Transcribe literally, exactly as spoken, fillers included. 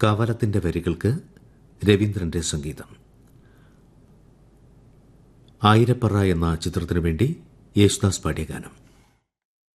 കവലത്തിന്റെ വരികൾക്ക് രവീന്ദ്രന്റെ സംഗീതം. ആയിരപ്പറ എന്ന ചിത്രത്തിനു വേണ്ടി യേശുദാസ് പാടിയ ഗാനം.